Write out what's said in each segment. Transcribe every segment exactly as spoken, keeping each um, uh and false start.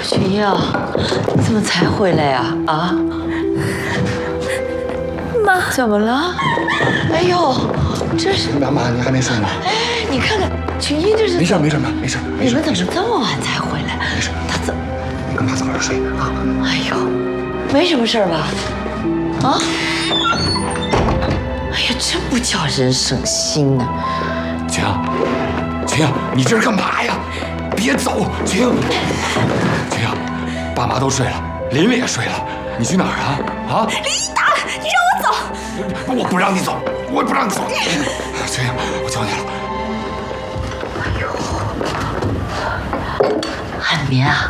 群英，你怎么才回来呀？啊？ 妈， 怎么了？哎呦，这是妈妈，你还没睡呢？ 哎，你看看群英这是没事没事妈，没事没事。 你们怎么这么晚才回来？ 没事， 他怎么？ 你跟妈早点睡啊。 哎呦，没什么事吧？啊？哎呀，真不叫人省心呢。 群英，群英，你这是干嘛呀？别走，群英，群英，爸妈都睡了，琳琳也睡了，你去哪儿啊？啊？ 林一达，你让我走！ 我不让你走，我也不让你走。群英，我求你了。 哎呦，海绵啊，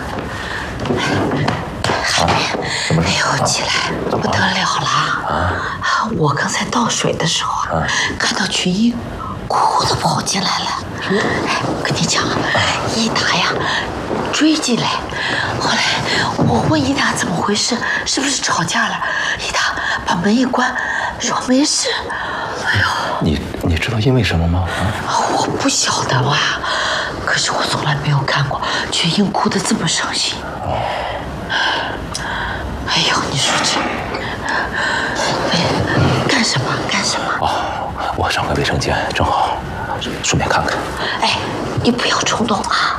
海绵，哎呦，起来，不得了了啊！我刚才倒水的时候啊，看到群英哭着跑进来了。哎，我跟你讲啊，一达呀追进来，后来我问一达怎么回事，是不是吵架了？一达把门一关，说没事。哎呦， 你你知道因为什么吗？ 啊，我不晓得哇，可是我从来没有看过群英哭得这么伤心。哎呦，你说这，哎，干什么干什么？ 哦，我上个卫生间，正好顺便看看。 哎，你不要冲动啊！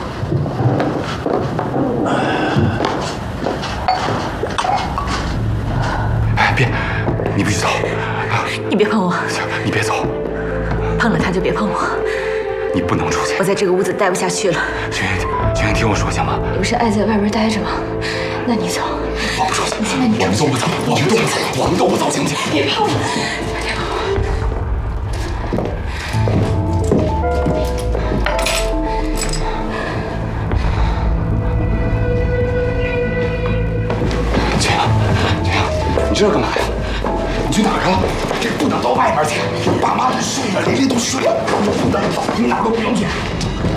哎，别，你必须走。 你别碰我， 你别走， 碰了他就别碰我。 你不能出去。 我在这个屋子待不下去了。 群英，群英，听我说行吗？ 你不是爱在外边待着吗？那你走。 我不出去。 现在你我们都不走，我们都不走，我们都不走，行不行？ 别碰我！ 群英，群英，你这是干嘛呀？你去哪儿啊？这不能到外边去，爸妈都睡了，琳琳都睡了，你不能走，你哪儿都不用去。